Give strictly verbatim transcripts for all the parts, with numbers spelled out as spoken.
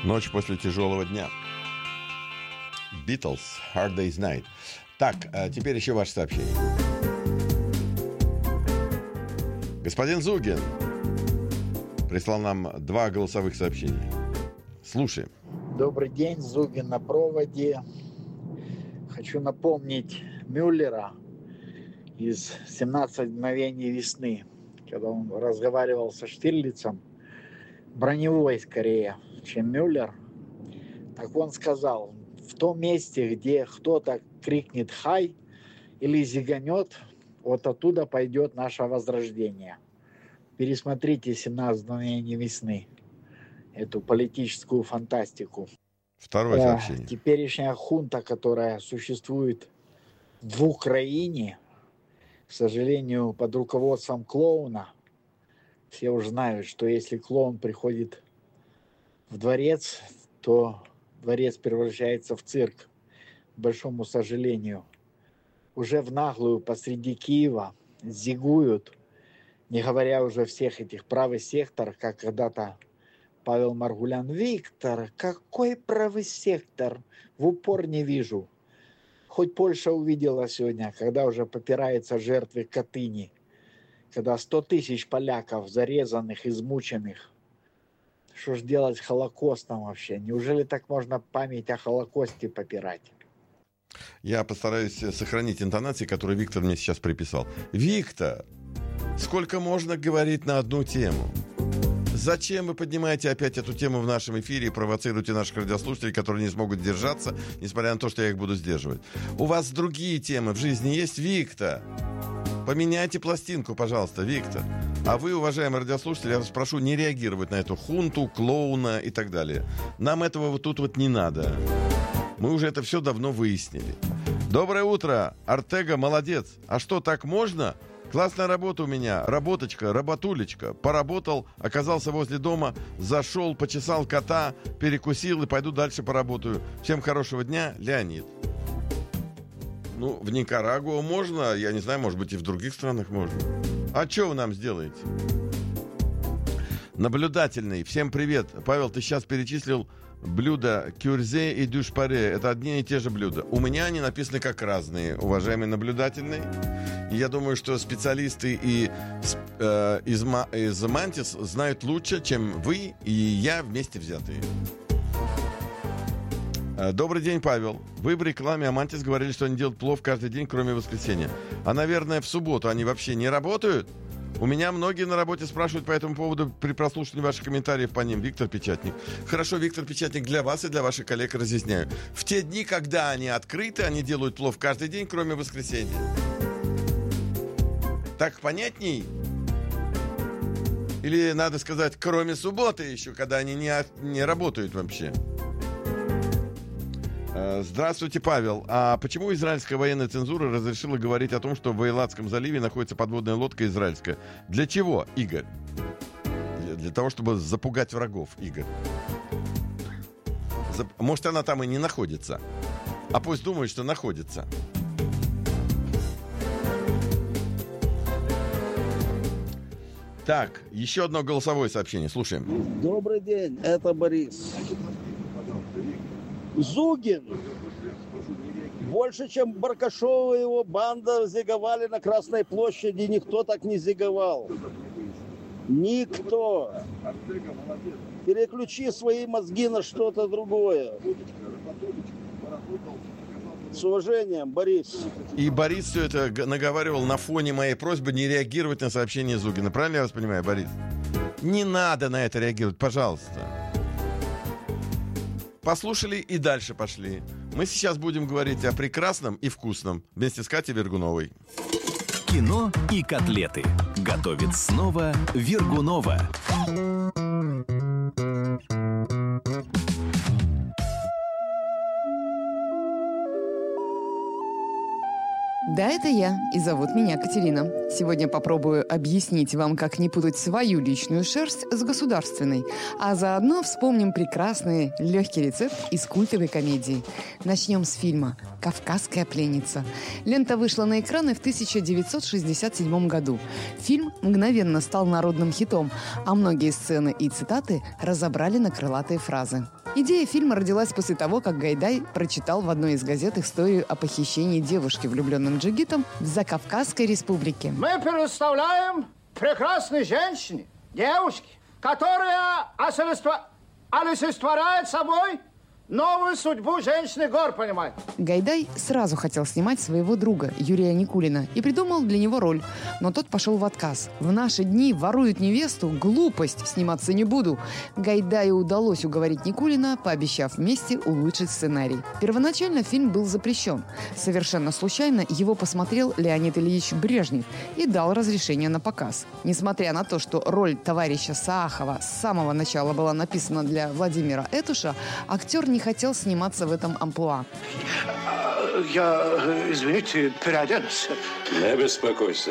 Ночь после тяжелого дня. Beatles, Hard Day's Night. Так, а теперь еще ваше сообщение. Господин Зугин прислал нам два голосовых сообщения. Слушаем. Добрый день, Зугин на проводе. Хочу напомнить Мюллера из «семнадцать мгновений весны», когда он разговаривал со Штирлицем, броневой скорее, чем Мюллер. Так он сказал: в том месте, где кто-то крикнет «хай» или зиганет, вот оттуда пойдет наше возрождение. Пересмотрите «семнадцать мгновений весны», эту политическую фантастику. Второе сообщение. Теперешняя хунта, которая существует в Украине, к сожалению, под руководством клоуна. Все уже знают, что если клоун приходит в дворец, то дворец превращается в цирк, к большому сожалению. Уже в наглую посреди Киева зигуют, не говоря уже о всех этих правый сектор, как когда-то Павел Маргулян. Виктор, какой правый сектор? В упор не вижу. Хоть Польша увидела сегодня, когда уже попираются жертвы Катыни, когда сто тысяч поляков зарезанных, измученных. Что ж делать с Холокостом вообще? Неужели так можно память о Холокосте попирать? Я постараюсь сохранить интонации, которые Виктор мне сейчас приписал. Виктор, сколько можно говорить на одну тему? Зачем вы поднимаете опять эту тему в нашем эфире и провоцируете наших радиослушателей, которые не смогут держаться, несмотря на то, что я их буду сдерживать? У вас другие темы в жизни есть, Виктор? Поменяйте пластинку, пожалуйста, Виктор. А вы, уважаемые радиослушатели, я вас прошу не реагировать на эту хунту, клоуна и так далее. Нам этого вот тут вот не надо. Мы уже это все давно выяснили. Доброе утро, Артега, молодец. А что, так можно? Классная работа у меня, работочка, работулечка. Поработал, оказался возле дома, зашел, почесал кота, перекусил и пойду дальше поработаю. Всем хорошего дня, Леонид. Ну, в Никарагуа можно, я не знаю, может быть, и в других странах можно. А что вы нам сделаете? Наблюдательный, всем привет. Павел, ты сейчас перечислил блюда кюрзе и дюшпаре. Это одни и те же блюда. У меня они написаны как разные, уважаемый наблюдательный. И я думаю, что специалисты и, э, из, из Мантис знают лучше, чем вы и я вместе взятые. Э, добрый день, Павел. Вы в рекламе Амантис говорили, что они делают плов каждый день, кроме воскресенья. А, наверное, в субботу они вообще не работают? У меня многие на работе спрашивают по этому поводу при прослушивании ваших комментариев по ним. Виктор Печатник. Хорошо, Виктор Печатник, для вас и для ваших коллег разъясняю. В те дни, когда они открыты, они делают плов каждый день, кроме воскресенья. Так понятней? Или надо сказать, кроме субботы еще, когда они не, не работают вообще? Здравствуйте, Павел. А почему израильская военная цензура разрешила говорить о том, что в Эйлатском заливе находится подводная лодка израильская? Для чего, Игорь? Для, для того, чтобы запугать врагов, Игорь. За... Может, она там и не находится. А пусть думают, что находится. Так, еще одно голосовое сообщение. Слушаем. Добрый день, это Борис. Зугин. Больше, чем Баркашов и его банда зиговали на Красной площади, никто так не зиговал. Никто. Переключи свои мозги на что-то другое. С уважением, Борис. И Борис все это наговаривал на фоне моей просьбы не реагировать на сообщение Зугина. Правильно я вас понимаю, Борис? Не надо на это реагировать, пожалуйста. Послушали и дальше пошли. Мы сейчас будем говорить о прекрасном и вкусном вместе с Катей Вергуновой. Кино и котлеты. Готовит снова Вергунова. Да, это я, и зовут меня Катерина. Сегодня попробую объяснить вам, как не путать свою личную шерсть с государственной, а заодно вспомним прекрасный легкий рецепт из культовой комедии. Начнем с фильма «Кавказская пленница». Лента вышла на экраны в тысяча девятьсот шестьдесят седьмом году. Фильм мгновенно стал народным хитом, а многие сцены и цитаты разобрали на крылатые фразы. Идея фильма родилась после того, как Гайдай прочитал в одной из газет историю о похищении девушки влюбленным джигитом в Закавказской республике. Мы представляем прекрасной женщине, девушке, которая олицетворяет собой новую судьбу женщины гор, понимаете? Гайдай сразу хотел снимать своего друга Юрия Никулина и придумал для него роль, но тот пошел в отказ. В наши дни воруют невесту, глупость, сниматься не буду. Гайдаю удалось уговорить Никулина, пообещав вместе улучшить сценарий. Первоначально фильм был запрещен. Совершенно случайно его посмотрел Леонид Ильич Брежнев и дал разрешение на показ. Несмотря на то, что роль товарища Саахова с самого начала была написана для Владимира Этуша, актер не хотел сниматься в этом амплуа. Я, извините, переоденусь. Не беспокойся.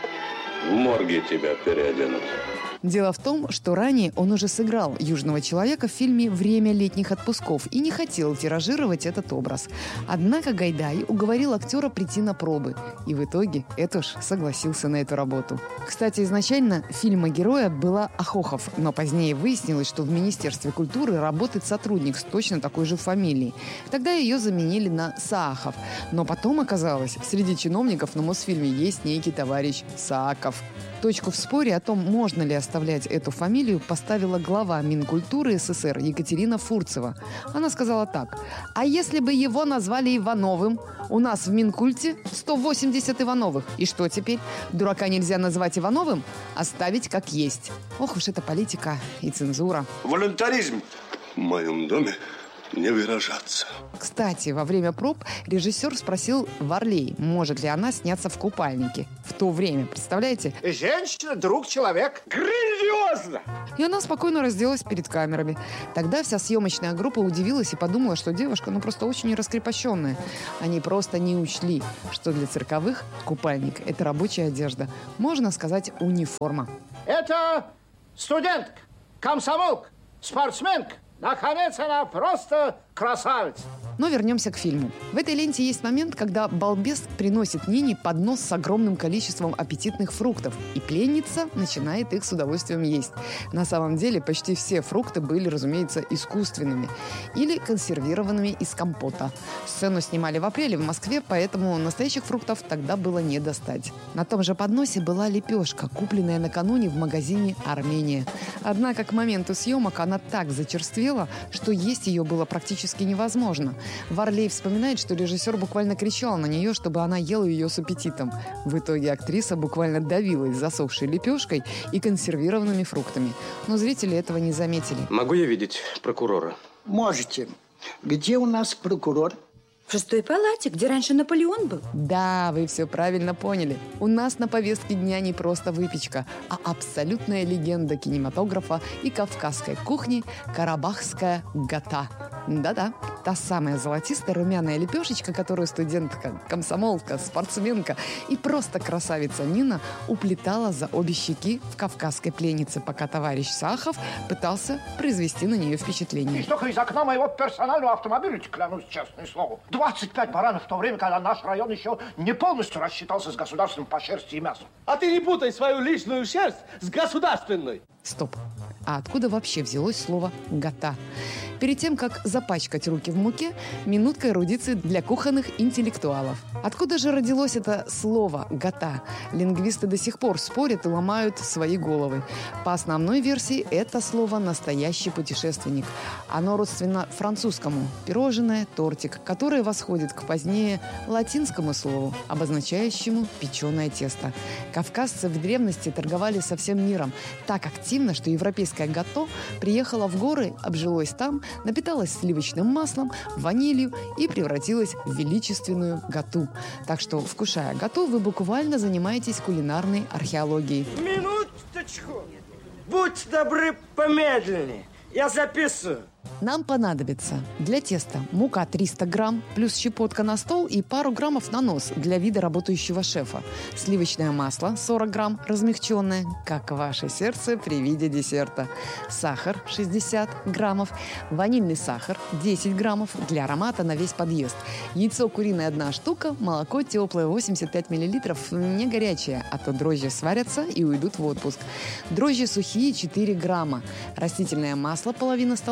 В морге тебя переоденут. Дело в том, что ранее он уже сыграл Южного человека в фильме «Время летних отпусков» и не хотел тиражировать этот образ. Однако Гайдай уговорил актера прийти на пробы. И в итоге Этуш согласился на эту работу. Кстати, изначально фильма героя была Ахохов, но позднее выяснилось, что в Министерстве культуры работает сотрудник с точно такой же фамилией. Тогда ее заменили на Саахов. Но потом оказалось, среди чиновников на Мосфильме есть некий товарищ Сааков. Точку в споре о том, можно ли оставлять эту фамилию, поставила глава Минкультуры СССР Екатерина Фурцева. Она сказала так: «А если бы его назвали Ивановым? У нас в Минкульте сто восемьдесят Ивановых. И что теперь? Дурака нельзя назвать Ивановым? Оставить как есть». Ох уж эта политика и цензура. Волонтаризм в моем доме не выражаться. Кстати, во время проб режиссер спросил Варлей, может ли она сняться в купальнике. В то время, представляете? Женщина, друг, человек. Грандиозно! И она спокойно разделась перед камерами. Тогда вся съемочная группа удивилась и подумала, что девушка ну просто очень раскрепощенная. Они просто не учли, что для цирковых купальник – это рабочая одежда. Можно сказать, униформа. Это студентка, комсомолка, спортсменка. Наконец, она просто красавица. Но вернемся к фильму. В этой ленте есть момент, когда балбес приносит Нине поднос с огромным количеством аппетитных фруктов, и пленница начинает их с удовольствием есть. На самом деле почти все фрукты были, разумеется, искусственными или консервированными из компота. Сцену снимали в апреле в Москве, поэтому настоящих фруктов тогда было не достать. На том же подносе была лепешка, купленная накануне в магазине «Армения». Однако к моменту съемок она так зачерствела, что есть ее было практически невозможно. Варлей вспоминает, что режиссер буквально кричал на нее, чтобы она ела ее с аппетитом. В итоге актриса буквально давилась засохшей лепешкой и консервированными фруктами. Но зрители этого не заметили. Могу я видеть прокурора? Можете. Где у нас прокурор? В шестой палате, где раньше Наполеон был. Да, вы все правильно поняли. У нас на повестке дня не просто выпечка, а абсолютная легенда кинематографа и кавказской кухни – карабахская гата. Да-да, та самая золотистая румяная лепешечка, которую студентка, комсомолка, спортсменка и просто красавица Нина уплетала за обе щеки в «Кавказской пленнице», пока товарищ Саахов пытался произвести на нее впечатление. И только из окна моего персонального автомобиля, клянусь, честное слово, двадцать пять баранов в то время, когда наш район еще не полностью рассчитался с государственным по шерсти и мясу. А ты не путай свою личную шерсть с государственной. Стоп. А откуда вообще взялось слово «гата»? Перед тем, как запачкать руки в муке, минутка эрудиции для кухонных интеллектуалов. Откуда же родилось это слово «гата»? Лингвисты до сих пор спорят и ломают свои головы. По основной версии это слово «настоящий путешественник». Оно родственно французскому «пирожное», «тортик», которое восходит к позднее латинскому слову, обозначающему «печеное тесто». Кавказцы в древности торговали со всем миром так активно, что европейское гато приехало в горы, обжилось там, напиталась сливочным маслом, ванилью и превратилась в величественную гату. Так что, вкушая гату, вы буквально занимаетесь кулинарной археологией. Минуточку! Будьте добры, помедленнее. Я записываю. Нам понадобится для теста мука триста грамм, плюс щепотка на стол и пару граммов на нос для вида работающего шефа. Сливочное масло сорок грамм, размягченное, как ваше сердце при виде десерта. Сахар шестьдесят граммов, ванильный сахар десять граммов для аромата на весь подъезд. Яйцо куриное одна штука, молоко теплое восемьдесят пять миллилитров, не горячее, а то дрожжи сварятся и уйдут в отпуск. Дрожжи сухие четыре грамма, растительное масло половина столовой ложки,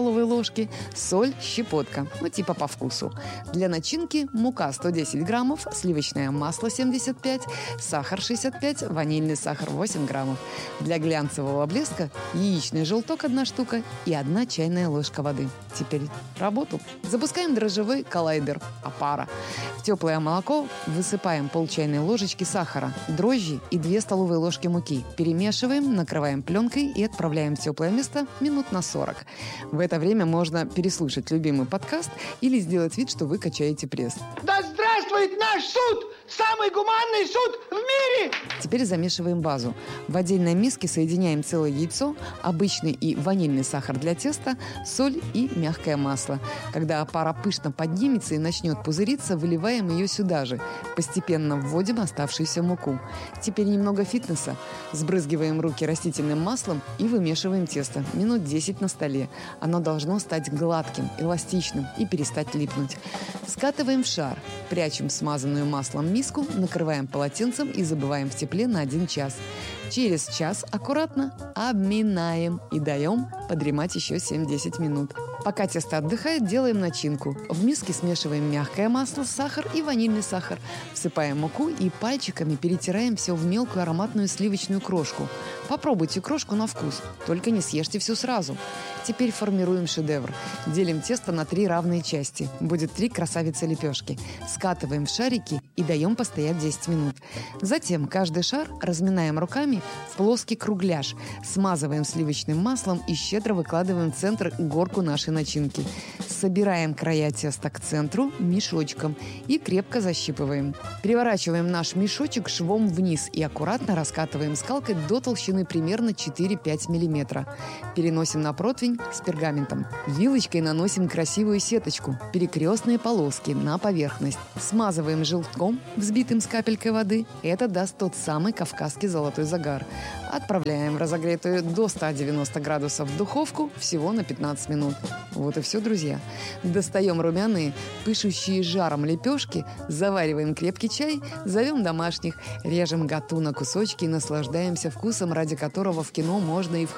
ложки, соль щепотка, ну типа по вкусу. Для начинки мука сто десять граммов, сливочное масло семьдесят пять, сахар шестьдесят пять, ванильный сахар восемь граммов. Для глянцевого блеска яичный желток одна штука и одна чайная ложка воды. Теперь работу. Запускаем дрожжевой коллайдер опара. В теплое молоко высыпаем пол чайной ложечки сахара, дрожжи и две столовые ложки муки. Перемешиваем, накрываем пленкой и отправляем в теплое место минут на сорок. В это время можно переслушать любимый подкаст или сделать вид, что вы качаете пресс. Да здравствует наш суд! Самый гуманный суд в мире! Теперь замешиваем базу. В отдельной миске соединяем целое яйцо, обычный и ванильный сахар для теста, соль и мягкое масло. Когда опара пышно поднимется и начнет пузыриться, выливаем ее сюда же. Постепенно вводим оставшуюся муку. Теперь немного фитнеса. Сбрызгиваем руки растительным маслом и вымешиваем тесто. Минут десять на столе. Оно должно стать гладким, эластичным и перестать липнуть. Скатываем в шар. Прячем смазанную маслом миску, накрываем полотенцем и забываем в тепле на один час. Через час аккуратно обминаем и даем подремать еще семь-десять минут. Пока тесто отдыхает, делаем начинку. В миске смешиваем мягкое масло, сахар и ванильный сахар. Всыпаем муку и пальчиками перетираем все в мелкую ароматную сливочную крошку. Попробуйте крошку на вкус, только не съешьте всю сразу. Теперь формируем шедевр. Делим тесто на три равные части. Будет три красавицы лепешки. Скатываем в шарики и даем постоять десять минут. Затем каждый шар разминаем руками в плоский кругляш. Смазываем сливочным маслом и щедро выкладываем в центр горку нашей начинки. Собираем края теста к центру мешочком и крепко защипываем. Переворачиваем наш мешочек швом вниз и аккуратно раскатываем скалкой до толщины примерно четыре-пять миллиметров. Переносим на противень с пергаментом. Вилочкой наносим красивую сеточку, перекрестные полоски на поверхность. Смазываем желтком, взбитым с капелькой воды. Это даст тот самый кавказский золотой загар. Отправляем в разогретую до ста девяноста градусов духовку всего на пятнадцать минут. Вот и все, друзья. Достаем румяные, пышущие жаром лепешки, завариваем крепкий чай, зовем домашних, режем гату на кусочки и наслаждаемся вкусом, ради которого в кино можно и в